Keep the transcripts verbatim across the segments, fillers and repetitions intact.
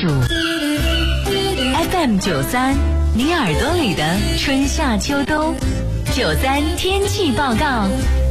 数 F M 九三，你耳朵里的春夏秋冬。九三天气报告，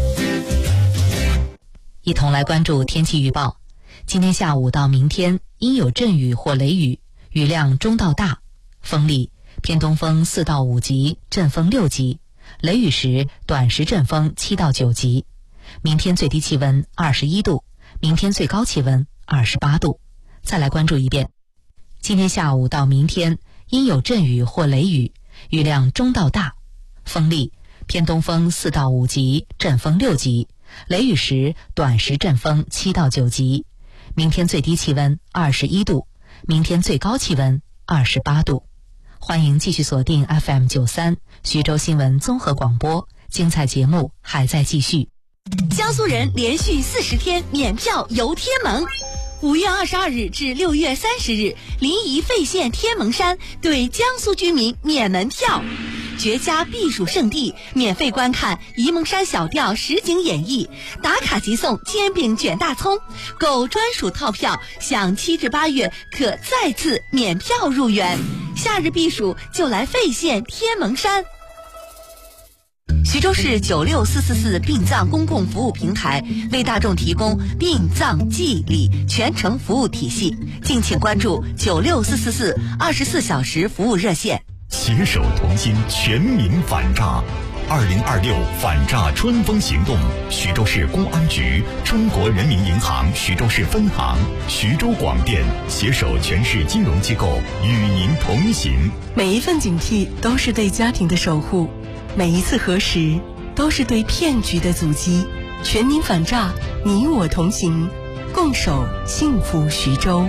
一同来关注天气预报。今天下午到明天阴有阵雨或雷雨，雨量中到大，风力偏东风四到五级，阵风六级，雷雨时短时阵风七到九级。明天最低气温二十一度，明天最高气温二十八度。再来关注一遍，今天下午到明天阴有阵雨或雷雨，雨量中到大，风力偏东风四到五级，阵风六级，雷雨时短时阵风七到九级。明天最低气温二十一度，明天最高气温二十八度。欢迎继续锁定 F M 九三徐州新闻综合广播，精彩节目还在继续。 江苏人连续四十天免票游天门。五月二十二日至六月三十日，临沂费县天门山对江苏居民免门票，绝佳避暑胜地，免费观看沂蒙山小调实景演绎，打卡即送煎饼卷大葱，购专属套票享七至八月可再次免票入园。夏日避暑就来费县天门山。徐州市九六四四四殡葬公共服务平台为大众提供殡葬祭礼全程服务体系，敬请关注九六四四四二十四小时服务热线。 携手同心，全民反诈。二零二六反诈春风行动，徐州市公安局、中国人民银行徐州市分行、徐州广电携手全市金融机构与您同行。 每一份警惕都是对家庭的守护，每一次核实都是对骗局的阻击。全民反诈，你我同行，共守幸福徐州。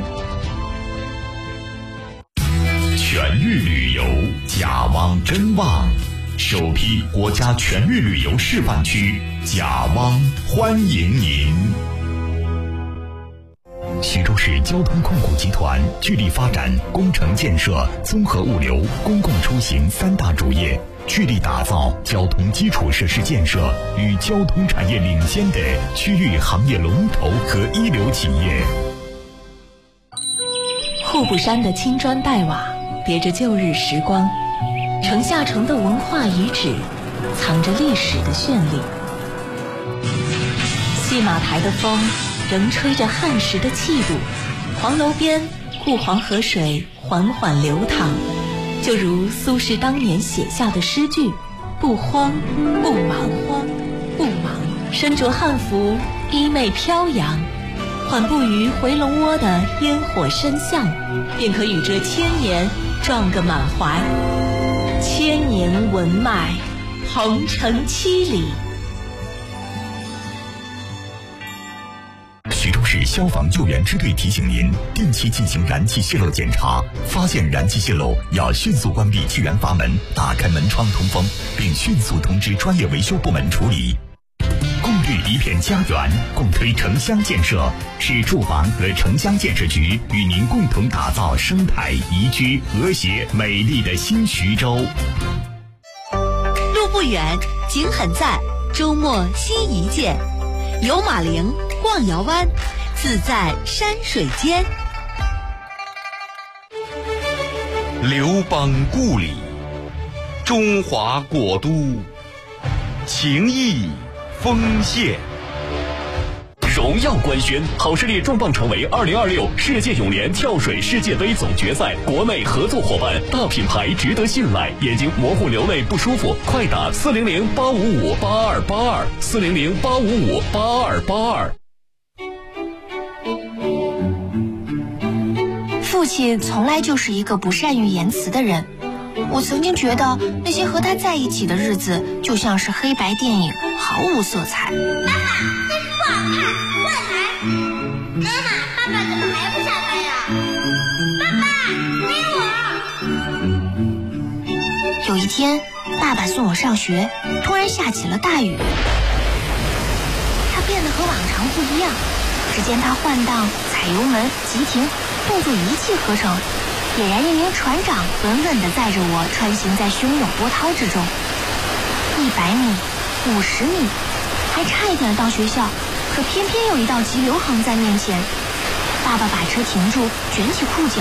全域旅游，甲汪真旺，首批国家全域旅游示范区，甲汪欢迎您。徐州市交通控股集团致力发展工程建设、综合物流、公共出行三大主业，致力打造交通基础设施建设与交通产业领先的区域行业龙头和一流企业。 户部山的青砖黛瓦别着旧日时光，城下城的文化遗址藏着历史的绚丽。戏马台的风仍吹着汉时的气度，黄楼边顾黄河水缓缓流淌，就如苏轼当年写下的诗句：不慌不忙，慌不忙，身着汉服，衣袂飘扬，缓步于回龙窝的烟火深巷，便可与这千年撞个满怀。千年文脉，鹏程七里。 徐州市消防救援支队提醒您，定期进行燃气泄漏检查，发现燃气泄漏要迅速关闭气源阀门，打开门窗通风，并迅速通知专业维修部门处理。共绿一片家园，共推城乡建设，市住房和城乡建设局与您共同打造生态宜居、和谐、美丽的新徐州。 路不远，景很在，周末新一见，游马陵，逛瑶湾，自在山水间。 刘邦故里，中华国都，情谊丰县。 荣耀官宣，好视力重磅成为二零二六世界泳联跳水世界杯总决赛国内合作伙伴，大品牌值得信赖。眼睛模糊流泪不舒服，快打四零零八五五八二八二四零零八五五八二八二。 父亲从来就是一个不善于言辞的人，我曾经觉得那些和他在一起的日子就像是黑白电影，毫无色彩。 妈妈，这是不好看，换台。妈妈，爸爸怎么还不下班呀？爸爸，给我。 有一天，爸爸送我上学，突然下起了大雨。他变得和往常不一样，只见他换挡、踩油门、急停，动作一气呵成，俨然一名船长，稳稳地载着我穿行在汹涌波涛之中。一百米，五十米，还差一点到学校，可偏偏有一道急流横在面前。爸爸把车停住，卷起裤脚，